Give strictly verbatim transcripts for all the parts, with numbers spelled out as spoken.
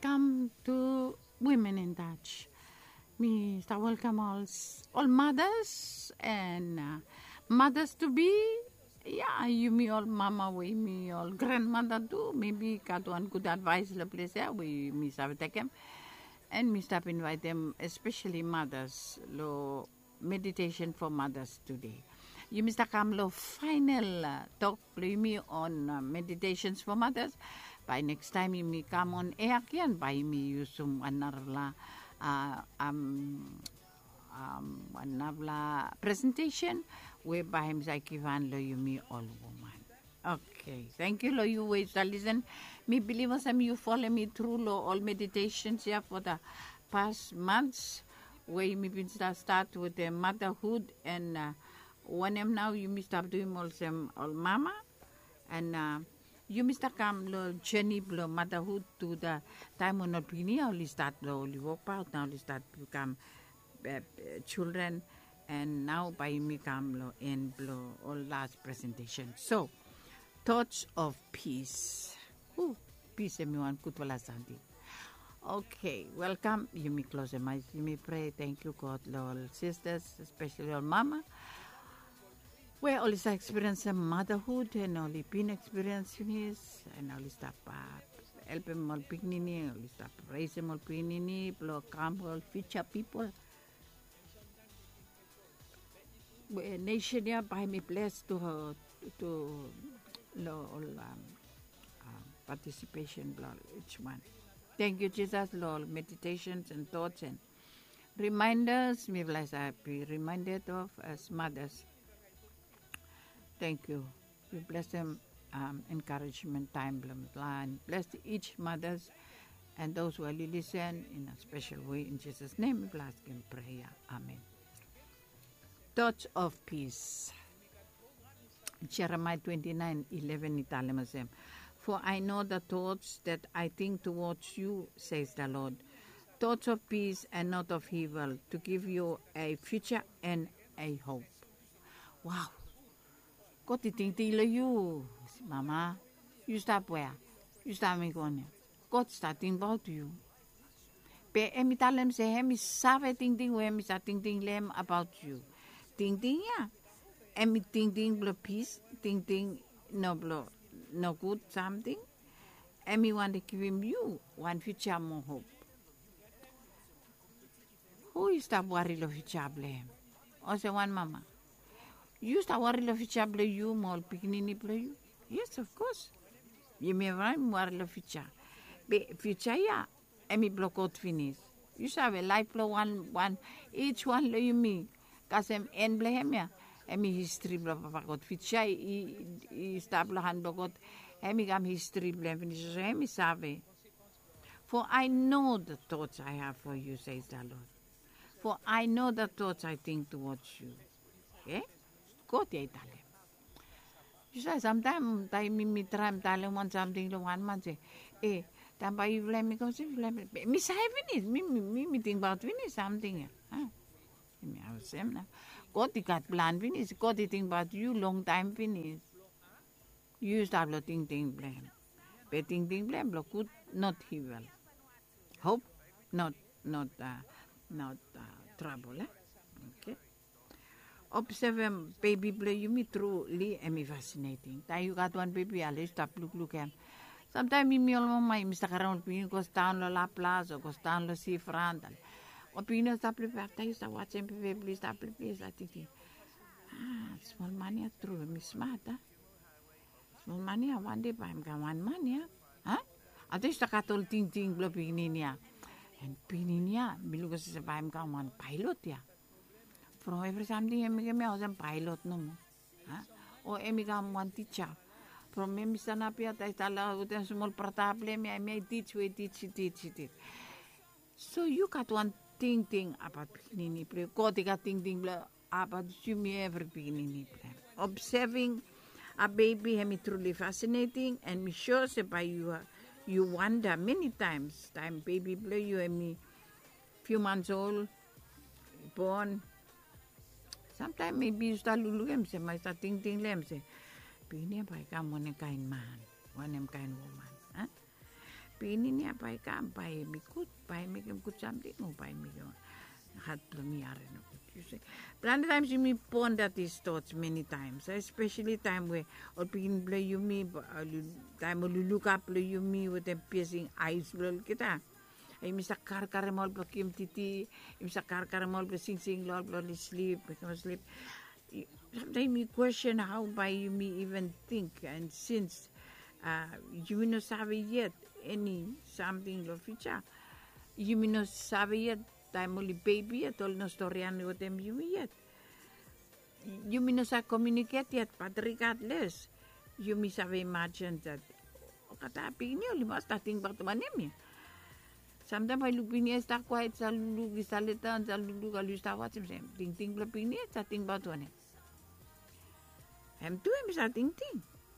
welcome to Women in Touch. Me start welcome all all mothers and uh, mothers to be. Yeah, you me all mama, we me all grandmother too. Maybe got one good advice the place there. We me start take them and me start invite them, especially mothers. Lo meditation for mothers today. You Mister Kamlo final uh, talk play me on uh, meditations for mothers. By next time you me come on air again. By me use some another uh, um um another presentation whereby him say kivan lo you me all woman. Okay, thank you lo you wait to listen. Me believe some you follow me through lo all meditations here for the past months. Where me been start start with the motherhood and. Uh, One am now you must stop doing also all mama and uh, you must come lo journey lo motherhood to the time when not being only start lo only walk out now only start become uh, children and now by me come lo end lo all last presentation. So thoughts of peace. Ooh, peace everyone good wala santi. Okay, welcome. You may close your eyes. You may pray. Thank you, God, Lord, sisters, especially all mama. Where all is experience of motherhood and only been experiencing is and all stop help them all pignini, all stop raise them all pignini, blow come all future people. We nation here by me blessed to her to all um, um, participation blow each one. Thank you, Jesus, Lord, meditations and thoughts and reminders. Me bless I be reminded of as mothers. Thank you. You bless them, um, encouragement time, and bless each mothers and those who will listen in a special way. In Jesus' name, we bless in prayer. Amen. Thoughts of peace. Jeremiah twenty-nine eleven Italian. For I know the thoughts that I think towards you, says the Lord, thoughts of peace and not of evil, to give you a future and a hope. Wow. God ting ting you, Mama. You stop where? You stop me going. God starting about you. Pe emi talem se emi save ting ting we emi sa ting ting lem about you. Ting ting ya. Emi ting ting blo peace. Ting ting no blo no good something. Emi want to give him you one future more hope. Who is that worry lo future blame? Also one mama. You start worrying of future play you, more beginning play you. Yes, of course. You may rhyme worry of future. But future, yeah, emi block out finish. You have a life blow one, one, each one lo you me. Cause em en play him ya. Emi history blow papa got future, i, i start blow hand block out. Emi gam history blow finish. So emi save. For I know the thoughts I have for you, says the Lord. For I know the thoughts I think towards you. Okay? Go to Italy. You say sometimes time me me try Italy want something to one month say, eh, then by you let me go see let me me say finish me me me think about finish something. Huh? Me I was saying now. Go to got plan finish. Go to think about you long time finish. You start to think think plan. But think think plan block good not evil. Hope not not uh, not uh, trouble. Eh? Okay. Observe baby play you me truly and me fascinating. Tayo got one baby alis stop look look at. Sometimes me all my Mister Caron pin goes down lo la plaza goes down lo si front. Opinion stop le per tayo sta watching baby stop le please I think. Ah, small money true me smart. Ah. Small money one day by him one money. Huh? Ate sta katol ting ting blo pininia. And pininia bilugo sa by him one pilot ya. From every something emi kami ako sa pilot no mo. Ha? O emi ka one teacher. From emi sa napia tayo tala uten small portable emi emi teach we teach teach teach. So you got one thing thing about beginning play. Ko tika thing thing about you me every beginning play. Observing a baby emi truly fascinating and me sure say by you you wonder many times time baby play you emi few months old born. Sometimes maybe you start lulu em say, my start ting ting lem say, pini pa ka mo ne kain man, one em kain woman, huh? pinin niya pai ka pai mi kut pai mi kem kut something o pai mi hat plumi are no kut. You say, plenty times you me ponder these thoughts many times, especially time where or pin play you me time you look up play you me with them piercing eyes lol kita. Ay misa kar kar mol pa kim titi, misa kar kar mol pa sing sing lol lol sleep, become sleep. Sometimes you question how by you me even think, and since uh, you no sabe yet any something lo future, you me no sabe yet time only baby yet all no story and with them you yet. You me no sa communicate yet, but regardless, you me sabe imagine that. Katapi niyo lima starting back to manem. Sometimes I look in yes, that quiet, sa lulu, gisalita, sa lulu, kalusta, what's him saying? Ting ting blaping it, sa ting batuane. I'm doing sa ting ting.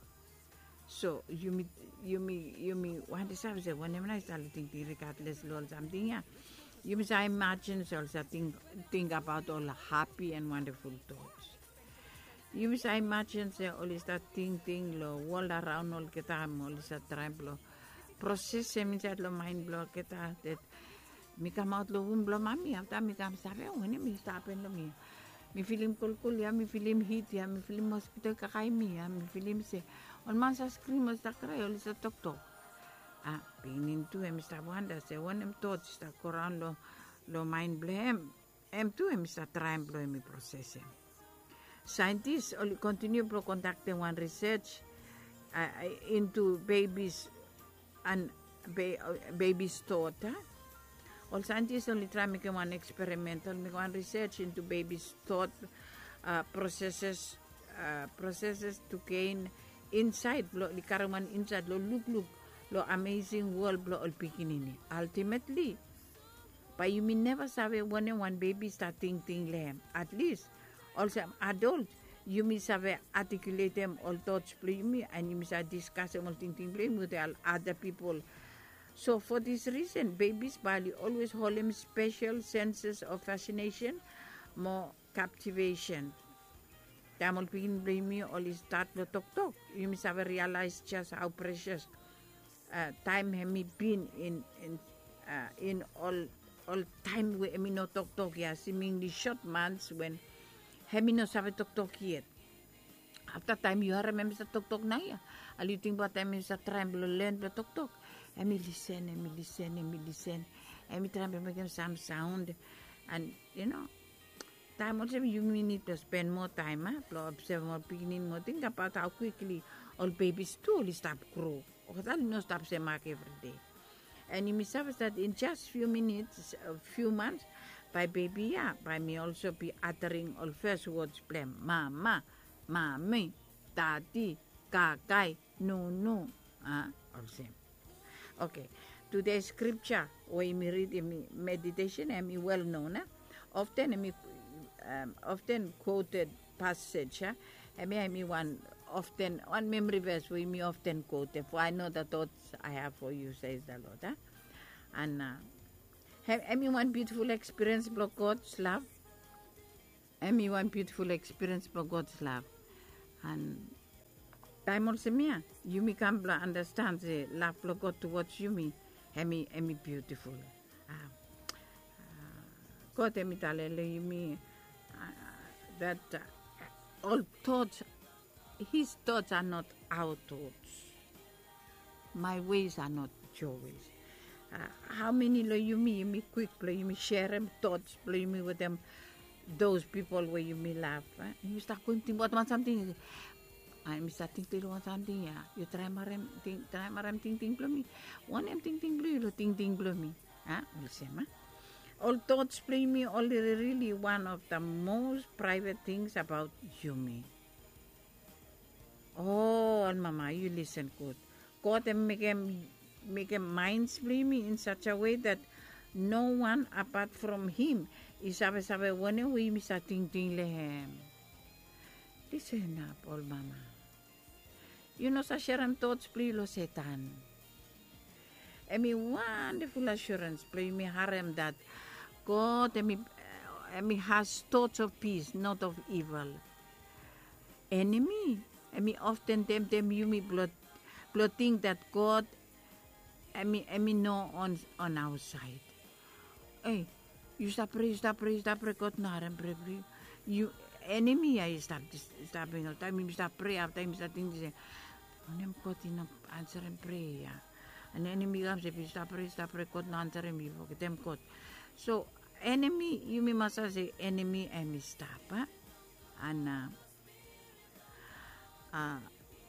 So, you me, you me, you me, what is I say, when I'm nice, I'll think regardless, lol, something, yeah. You must imagine, so think, think about all the happy and wonderful thoughts. You must imagine, say, all is that ting ting, lo, world around all the time, all is that tremble. Process means that lo mind block kita that mi come out lo un blow mami after mi come sabi oh ni mi stop en lo mi mi film kul ya mi film hit ya mi film mosquito kakay mi ya mi film se on man sa screen mo sa kray ol sa tok tok ah pinin tu em sta wanda se one em tot sta koran lo lo mind blame em tu em sta try blow mi process scientists only continue pro conducting one research uh, into babies and ba- baby's thought. Huh? All scientists only try make one experimental, make one research into baby's thought uh, processes, uh, processes to gain insight. Lo likaruman insight. Lo look look. Lo amazing world. Lo all pikinini. Ultimately, but you may never sabe when one baby start thinking lehem. At least, also adult. You may sabe articulate them all thoughts play me and you may say discuss them all thinking play with other people. So for this reason, babies body always hold them special senses of fascination, more captivation. Time all begin play me always start to talk talk. You may sabe realize just how precious uh, time have me been in in uh, in all all time we me no talk talk yeah seemingly short months when Hemi no sabe tok tok yet. After time you remember sa tok tok na ya. Aliting ba time sa tremble learn ba tok tok. Emi listen, emi listen, emi listen. Emi tremble make some sound. And you know, time also you need to spend more time, huh? To observe more beginning more. Think about how quickly all babies too stop grow. Or that no stop say mark every day. And you may say that in just few minutes, a few months, by baby, yeah, by me also be uttering all first words, blame, mama, mommy, daddy, kakay, no, no, ah, all same. Okay, today's scripture, we me read in meditation, and me well known, eh? Often, me, um, often quoted passage, eh? and me, I me one, often, one memory verse, we me often quoted, for I know the thoughts I have for you, says the Lord, eh? And, uh, have anyone beautiful experience for God's love? Anyone beautiful experience for God's love? And time also me, you me can understand the love of God towards you me, emi emi beautiful. Uh, uh, God emi talele you me uh, that uh, all thoughts, His thoughts are not our thoughts. My ways are not your ways. Uh, how many lo you me, you me quick, lo you me share them thoughts, lo you me with them, those people where you me laugh. Eh? You start going to think about something. I me start thinking about something. Yeah, you try marem think, try marem think think blow me. One em think think blow you, lo think think blow me. Ah, we'll see, ma. All thoughts play me. All really one of the most private things about you me. Oh, mama, you listen good. God make them. Make a mind play me in such a way that no one apart from him is sabe sabe when we miss a ting ting lehem. Listen up, all mama. You know sa sharam thoughts play lo setan. And me wonderful assurance play me harem that God and me, uh, me has thoughts of peace, not of evil. Enemy, and me often them them you me blood blood think that God I mean, I mean, no on on our side. Hey, you stop pray, stop pray, stop pray, God na rin pray, pray. You enemy ay stop stopping all time. You stop pray after time stop thinking. Anem God in answer and pray. Yeah. An enemy comes if you stop pray, stop pray, God na answer him. You forget them God. So enemy, you may must say enemy and me stop, huh? And uh, uh,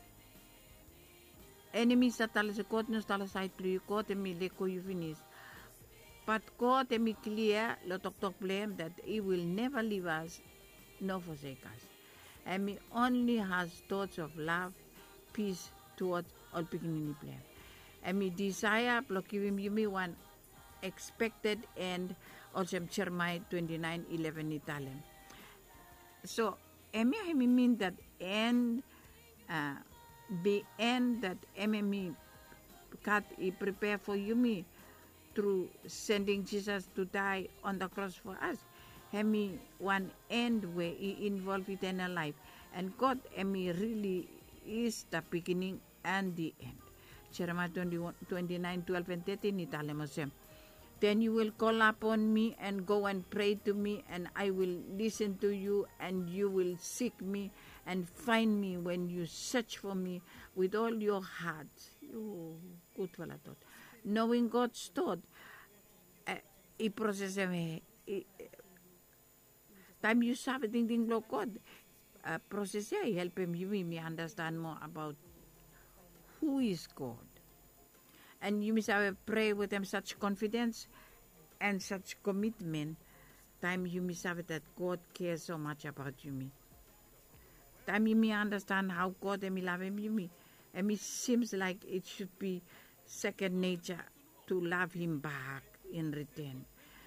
enemy sa tala sa God no tala side play God and me leko you finish. But God and me clear lo tok tok blame that He will never leave us, nor forsake us. And me only has thoughts of love, peace towards all beginning blame. And me desire block give him you me one expected end also Jeremiah twenty-nine eleven Italian. So emi I mean that end uh, the end that emi God he prepare for you me through sending Jesus to die on the cross for us. Emi one end where he involved eternal life. And God emi really is the beginning and the end. Jeremiah twenty-nine twelve and thirteen Italian. Then you will call upon me and go and pray to me, and I will listen to you, and you will seek me and find me when you search for me with all your heart. Oh, good for that thought. Knowing God's thought, I process me. Time you saw ding ding lo God, process I help him you me understand more about who is God. And you must have pray with them such confidence and such commitment. Time you must have that God cares so much about you. Me. Time you may understand how God and me love him you me. And it seems like it should be second nature to love him back in return.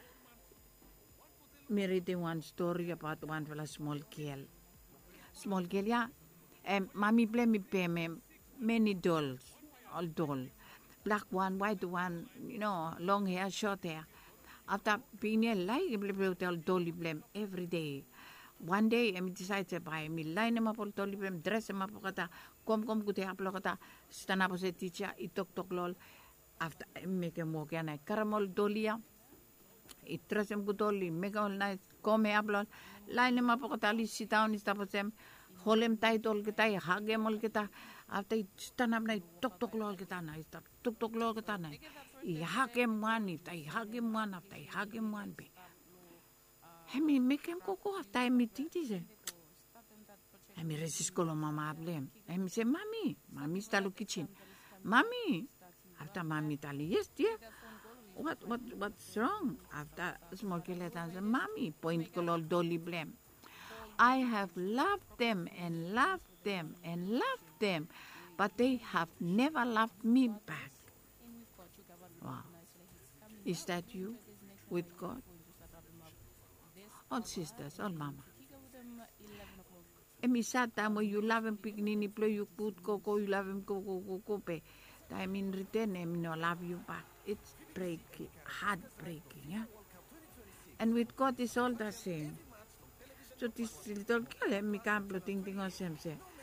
Me reading one story about one fella small girl. Small girl, yeah. Um, mommy play me pay me many dolls, all doll. Black one, white one, you know, long hair, short hair. After being a like, I tell dolly blame every day. One day, I decided to buy me line him up all dolly blame, dress him up, kata, come, come, good hair, kata, stand up as a teacher, I talk, talk, lol. After I make him walk, and I caramel dolly, I dress him good dolly, make all nice, come here, lol. Line him up, kata, sit down, stop with him, hold him tight, all kita, hug him, all kita. After I stand up, I talk, talk, lol, kita, I stop, talk, talk, lol, kita, I hug him one, if I hug him one, after I hug him one, be. I mean, make him go, go, after I meet it. I mean, resist call mama blame. I mean, say, mommy, mommy, start the kitchen. Mommy, after mommy tell yes, dear. What, what, what's wrong? After small kid answer, mommy, point call all dolly blame. I have loved them and loved them and loved them, but they have never loved me back. Wow. Is that you with God? All sisters, all mama. And me sad time when you love him, picking play, you put cocoa, you love him, cocoa, cocoa, pay. Time in return, him no love you back. It's breaking, heartbreaking, yeah? And with God, it's all the same. So this little girl, me can't ting ting on him say,